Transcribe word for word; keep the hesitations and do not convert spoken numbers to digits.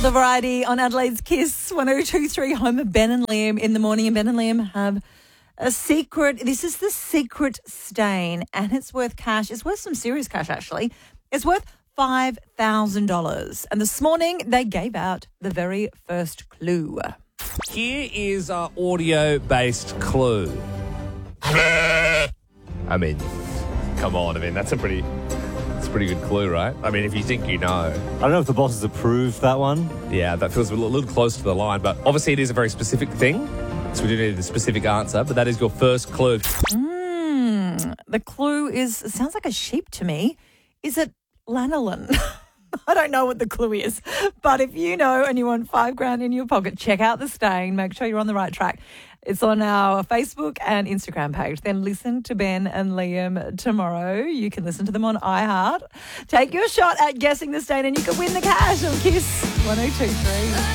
The Variety on Adelaide's Kiss one oh two point three, home of Ben and Liam in the morning. And Ben and Liam have a secret. This is the secret stain, and it's worth cash. It's worth some serious cash, actually. It's worth five thousand dollars. And this morning, they gave out the very first clue. Here is our audio-based clue. I mean, come on. I mean, that's a pretty... It's a pretty good clue, right? I mean, if you think you know. I don't know if the boss has approved that one. Yeah, that feels a little, little close to the line, but obviously it is a very specific thing, so we do need a specific answer, but that is your first clue. Mm, the clue is, it sounds like a sheep to me. Is it lanolin? I don't know what the clue is, but if you know and you want five grand in your pocket, check out the stain. Make sure you're on the right track. It's on our Facebook and Instagram page. Then listen to Ben and Liam tomorrow. You can listen to them on iHeart. Take your shot at guessing the stain and you can win the cash on Kiss one oh two point three.